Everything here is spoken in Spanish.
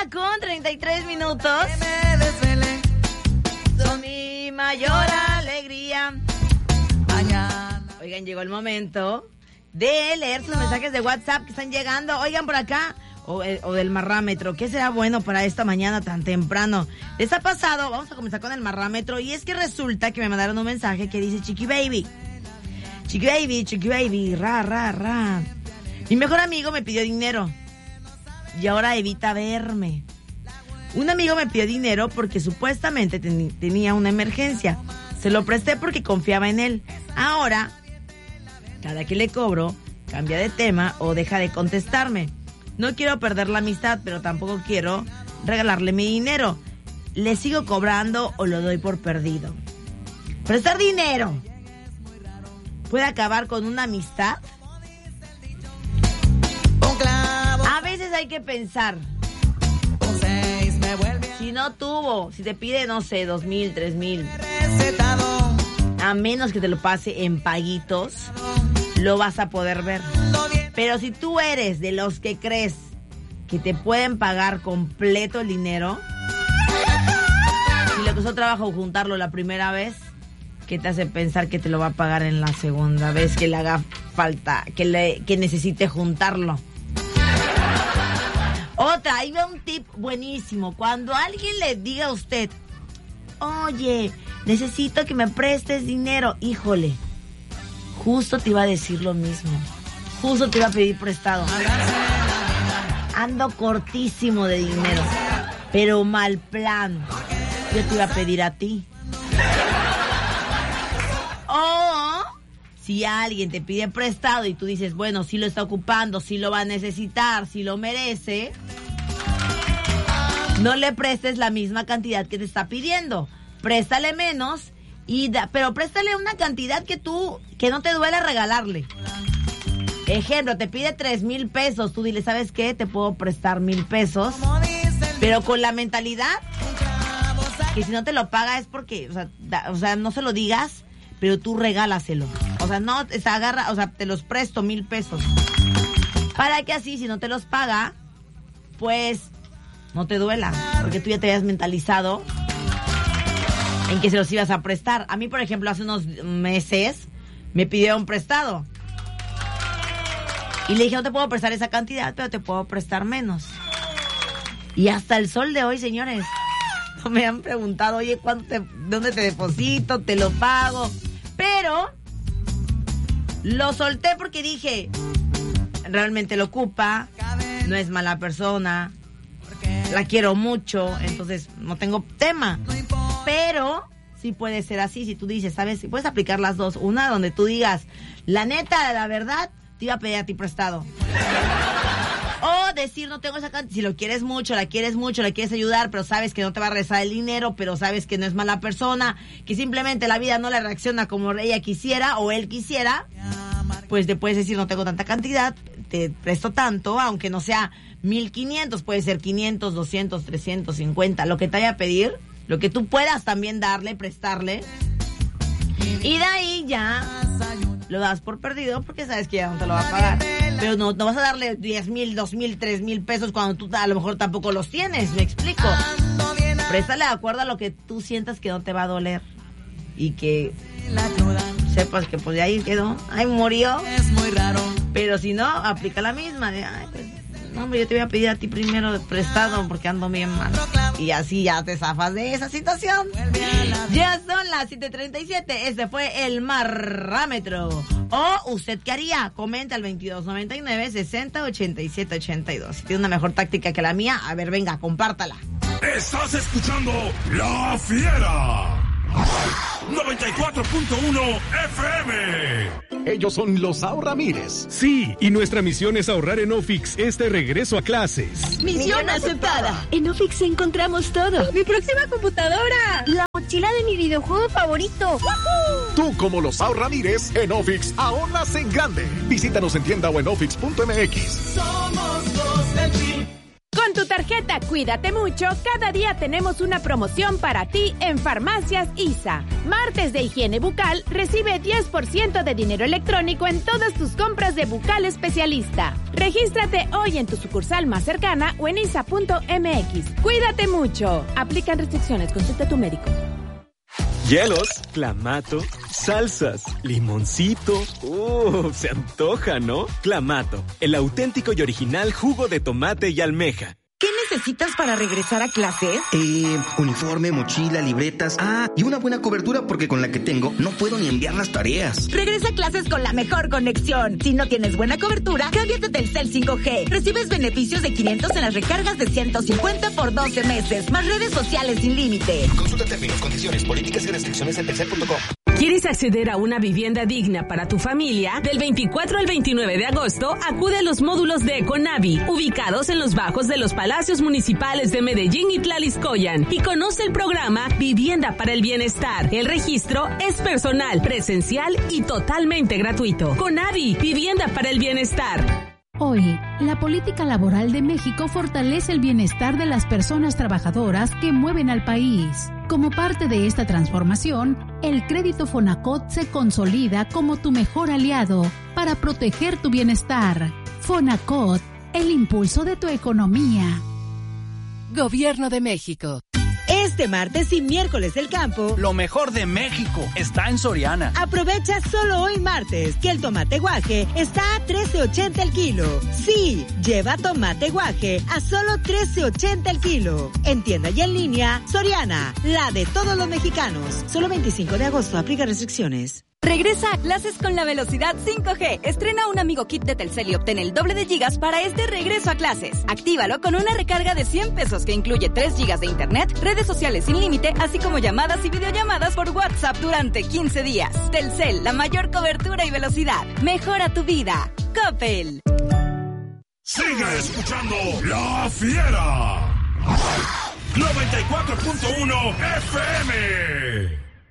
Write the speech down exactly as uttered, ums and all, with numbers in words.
con treinta y tres minutos. Son mi mayor alegría. Mañana. Oigan, llegó el momento de leer sus mensajes de WhatsApp que están llegando. Oigan, por acá, o, o del marrámetro, ¿qué será bueno para esta mañana tan temprano? ¿Les ha pasado? Vamos a comenzar con el marrámetro. Y es que resulta que me mandaron un mensaje que dice: Chiqui baby, Chiqui baby, Chiqui baby, ra, ra, ra. Mi mejor amigo me pidió dinero y ahora evita verme. Un amigo me pidió dinero porque supuestamente ten- tenía una emergencia. Se lo presté porque confiaba en él. Ahora, cada que le cobro, cambia de tema o deja de contestarme. No quiero perder la amistad, pero tampoco quiero regalarle mi dinero. ¿Le sigo cobrando o lo doy por perdido? Prestar dinero puede acabar con una amistad. A veces hay que pensar. Si no tuvo, si te pide, no sé, dos mil, tres mil, a menos que te lo pase en paguitos, lo vas a poder ver. Pero si tú eres de los que crees que te pueden pagar completo el dinero, si le costó trabajo juntarlo la primera vez, ¿qué te hace pensar que te lo va a pagar en la segunda vez que le haga falta, que le que necesite juntarlo? Otra, ahí va un tip buenísimo. Cuando alguien le diga a usted: oye, necesito que me prestes dinero, híjole, justo te iba a decir lo mismo. Justo te iba a pedir prestado. Ando cortísimo de dinero, pero mal plan. Yo te iba a pedir a ti. O si alguien te pide prestado y tú dices: bueno, sí lo está ocupando, sí lo va a necesitar, sí lo merece, no le prestes la misma cantidad que te está pidiendo. Préstale menos, y da, pero préstale una cantidad que tú, que no te duele regalarle. Ejemplo, te pide tres mil pesos, tú dile: ¿sabes qué? Te puedo prestar mil pesos, pero con la mentalidad que si no te lo paga es porque, o sea, da, o sea, no se lo digas, pero tú regálaselo. O sea, no, se agarra, o sea, te los presto mil pesos. Para que así, si no te los paga, pues no te duela, porque tú ya te habías mentalizado en que se los ibas a prestar. A mí, por ejemplo, hace unos meses me pidió un prestado. Y le dije: no te puedo prestar esa cantidad, pero te puedo prestar menos. Y hasta el sol de hoy, señores, no me han preguntado: oye, ¿cuánto te, ¿dónde te deposito? Te lo pago. Pero lo solté porque dije: realmente lo ocupa, no es mala persona, la quiero mucho, entonces no tengo tema. Pero sí puede ser así, si tú dices, ¿sabes? Si puedes aplicar las dos. Una donde tú digas: la neta, la verdad, te iba a pedir a ti prestado. O decir: no tengo esa cantidad. Si lo quieres mucho, la quieres mucho, la quieres ayudar, pero sabes que no te va a regresar el dinero, pero sabes que no es mala persona, que simplemente la vida no le reacciona como ella quisiera o él quisiera, pues te puedes decir: no tengo tanta cantidad, te presto tanto, aunque no sea mil quinientos, puede ser quinientos, doscientos, trescientos cincuenta, lo que te vaya a pedir, lo que tú puedas también darle, prestarle. Y de ahí ya lo das por perdido porque sabes que ya no te lo va a pagar. Pero no, no vas a darle diez mil, dos mil, tres mil pesos cuando tú a lo mejor tampoco los tienes, ¿me explico? Préstale de acuerdo a lo que tú sientas que no te va a doler. Y que sepas que pues de ahí quedó, ahí murió. Pero si no, aplica la misma de: ay, pues, no, hombre, yo te voy a pedir a ti primero prestado porque ando bien mal. Y así ya te zafas de esa situación. Ya son las siete treinta y siete. Este fue el marrámetro. O, ¿usted qué haría? Comenta al veintidós noventa y nueve, sesenta, ochenta y siete, ochenta y dos. Si tiene una mejor táctica que la mía, a ver, venga, compártala. Estás escuchando La Fiera noventa y cuatro punto uno F M. Ellos son los Sao Ramírez. Sí, y nuestra misión es ahorrar en Ofix este regreso a clases. Misión aceptada. En Ofix encontramos todo. Mi próxima computadora. La mochila de mi videojuego favorito. ¡Woohoo! Tú, como los Sao Ramírez, en Ofix ahorras en grande. Visítanos en tienda o en ofix punto m x. Somos dos del team. Con tu tarjeta Cuídate Mucho, cada día tenemos una promoción para ti en Farmacias I S A. Martes de higiene bucal, recibe diez por ciento de dinero electrónico en todas tus compras de Bucal Especialista. Regístrate hoy en tu sucursal más cercana o en I S A punto M X. Cuídate mucho. Aplican restricciones. Consulta a tu médico. Hielos, clamato, salsas, limoncito. Uh, se antoja, ¿no? Clamato, el auténtico y original jugo de tomate y almeja. ¿Qué necesitas para regresar a clases? Eh, uniforme, mochila, libretas. Ah, y una buena cobertura porque con la que tengo no puedo ni enviar las tareas. Regresa a clases con la mejor conexión. Si no tienes buena cobertura, cámbiate del Telcel cinco G. Recibes beneficios de quinientos en las recargas de ciento cincuenta por doce meses, más redes sociales sin límite. Consulta términos, condiciones, políticas y restricciones en telcel punto com. ¿Quieres acceder a una vivienda digna para tu familia? Del veinticuatro al veintinueve de agosto, acude a los módulos de Econavi, ubicados en los bajos de los palacios municipales de Medellín y Tlaliscoyan, y conoce el programa Vivienda para el Bienestar. El registro es personal, presencial y totalmente gratuito. Conavi, Vivienda para el Bienestar. Hoy, la política laboral de México fortalece el bienestar de las personas trabajadoras que mueven al país. Como parte de esta transformación, el crédito Fonacot se consolida como tu mejor aliado para proteger tu bienestar. Fonacot, el impulso de tu economía. Gobierno de México. Este martes y miércoles del campo, lo mejor de México está en Soriana. Aprovecha solo hoy martes que el tomate guaje está a trece ochenta el kilo. Sí, lleva tomate guaje a solo trece ochenta el kilo. En tienda y en línea, Soriana, la de todos los mexicanos. Solo veinticinco de agosto, aplica restricciones. Regresa a clases con la velocidad cinco G. Estrena un amigo kit de Telcel y obtén el doble de gigas para este regreso a clases. Actívalo con una recarga de cien pesos que incluye tres gigas de internet, redes sociales sin límite, así como llamadas y videollamadas por WhatsApp durante quince días. Telcel, la mayor cobertura y velocidad. Mejora tu vida. Coppel. Sigue escuchando La Fiera. noventa y cuatro punto uno F M.